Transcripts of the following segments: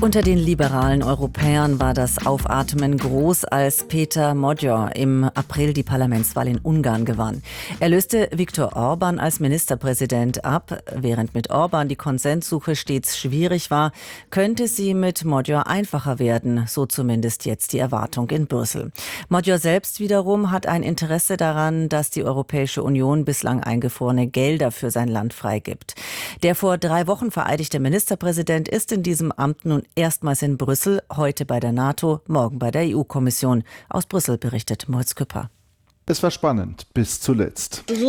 Unter den liberalen Europäern war das Aufatmen groß, als Peter Magyar im April die Parlamentswahl in Ungarn gewann. Er löste Viktor Orbán als Ministerpräsident ab. Während mit Orbán die Konsenssuche stets schwierig war, könnte sie mit Magyar einfacher werden, so zumindest jetzt die Erwartung in Brüssel. Magyar selbst wiederum hat ein Interesse daran, dass die Europäische Union bislang eingefrorene Gelder für sein Land freigibt. Der vor 3 Wochen vereidigte Ministerpräsident ist in diesem Amt nun erstmals in Brüssel, heute bei der NATO, morgen bei der EU-Kommission. Aus Brüssel berichtet Moritz Küpper. Es war spannend bis zuletzt. Sie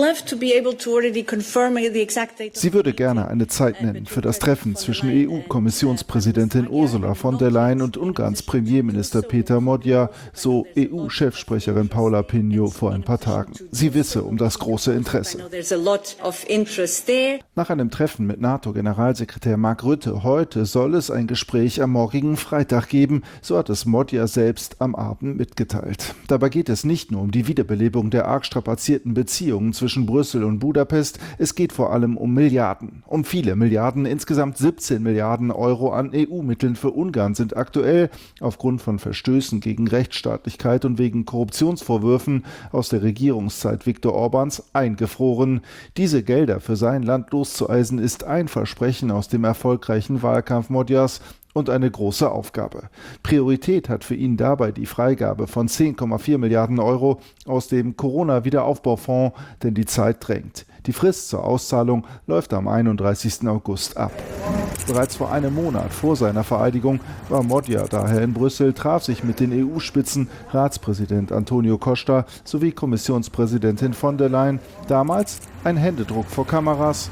würde gerne eine Zeit nennen für das Treffen zwischen EU-Kommissionspräsidentin Ursula von der Leyen und Ungarns Premierminister Peter Magyar, so EU-Chefsprecherin Paula Pinho vor ein paar Tagen. Sie wisse um das große Interesse. Nach einem Treffen mit NATO-Generalsekretär Mark Rutte heute soll es ein Gespräch am morgigen Freitag geben, so hat es Magyar selbst am Abend mitgeteilt. Dabei geht es nicht nur um die Wiederbelebung der arg strapazierten Beziehungen zwischen Brüssel und Budapest. Es geht vor allem um Milliarden. Um viele Milliarden. Insgesamt 17 Milliarden Euro an EU-Mitteln für Ungarn sind aktuell aufgrund von Verstößen gegen Rechtsstaatlichkeit und wegen Korruptionsvorwürfen aus der Regierungszeit Viktor Orbáns eingefroren. Diese Gelder für sein Land loszueisen ist ein Versprechen aus dem erfolgreichen Wahlkampf Magyars und eine große Aufgabe. Priorität hat für ihn dabei die Freigabe von 10,4 Milliarden Euro aus dem Corona-Wiederaufbaufonds, denn die Zeit drängt. Die Frist zur Auszahlung läuft am 31. August ab. Bereits vor einem Monat vor seiner Vereidigung war Magyar daher in Brüssel, traf sich mit den EU-Spitzen, Ratspräsident Antonio Costa sowie Kommissionspräsidentin von der Leyen. Damals ein Händedruck vor Kameras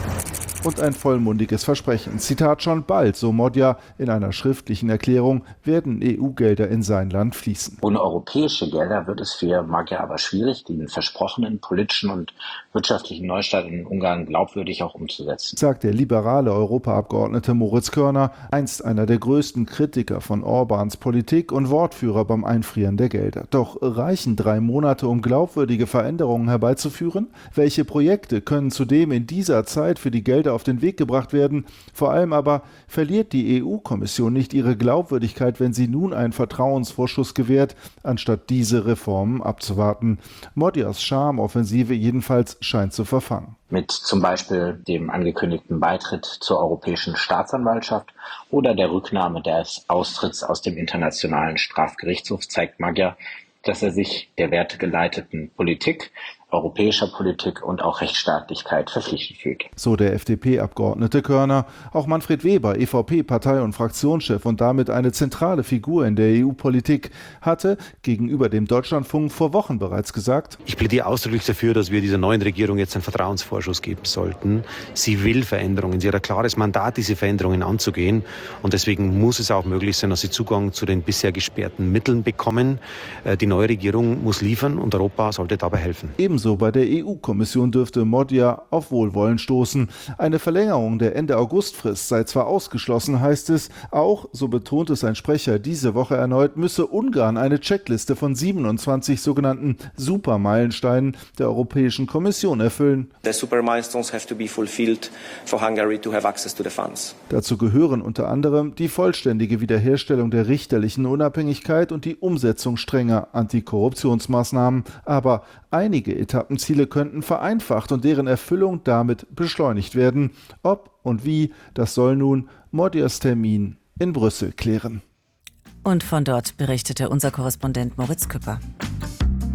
und ein vollmundiges Versprechen. Zitat: Schon bald, so Magyar in einer schriftlichen Erklärung, werden EU-Gelder in sein Land fließen. Ohne europäische Gelder wird es für Magyar aber schwierig, den versprochenen politischen und wirtschaftlichen Neustart in Ungarn glaubwürdig auch umzusetzen, sagt der liberale Europaabgeordnete Moritz Körner, einst einer der größten Kritiker von Orbáns Politik und Wortführer beim Einfrieren der Gelder. Doch reichen 3 Monate, um glaubwürdige Veränderungen herbeizuführen? Welche Projekte können zudem in dieser Zeit für die Gelder auf den Weg gebracht werden? Vor allem aber verliert die EU-Kommission nicht ihre Glaubwürdigkeit, wenn sie nun einen Vertrauensvorschuss gewährt, anstatt diese Reformen abzuwarten. Magyars Charmeoffensive jedenfalls scheint zu verfangen. Mit zum Beispiel dem angekündigten Beitritt zur Europäischen Staatsanwaltschaft oder der Rücknahme des Austritts aus dem Internationalen Strafgerichtshof zeigt Magyar, dass er sich der wertegeleiteten Politik, europäischer Politik und auch Rechtsstaatlichkeit verpflichtet fühlt. So der FDP-Abgeordnete Körner. Auch Manfred Weber, EVP-Partei- und Fraktionschef und damit eine zentrale Figur in der EU-Politik, hatte gegenüber dem Deutschlandfunk vor Wochen bereits gesagt: Ich plädiere ausdrücklich dafür, dass wir dieser neuen Regierung jetzt einen Vertrauensvorschuss geben sollten. Sie will Veränderungen. Sie hat ein klares Mandat, diese Veränderungen anzugehen. Und deswegen muss es auch möglich sein, dass sie Zugang zu den bisher gesperrten Mitteln bekommen. Die neue Regierung muss liefern und Europa sollte dabei helfen. Ebenso bei der EU-Kommission dürfte Magyar auf Wohlwollen stoßen. Eine Verlängerung der Ende-August-Frist sei zwar ausgeschlossen, heißt es, auch, so betont es ein Sprecher diese Woche erneut, müsse Ungarn eine Checkliste von 27 sogenannten Supermeilensteinen der Europäischen Kommission erfüllen. The super milestones have to be fulfilled for Hungary to have access to the funds. Dazu gehören unter anderem die vollständige Wiederherstellung der richterlichen Unabhängigkeit und die Umsetzung strenger Antikorruptionsmaßnahmen. Aber einige Etappenziele könnten vereinfacht und deren Erfüllung damit beschleunigt werden. Ob und wie, das soll nun Magyars Termin in Brüssel klären. Und von dort berichtete unser Korrespondent Moritz Küpper.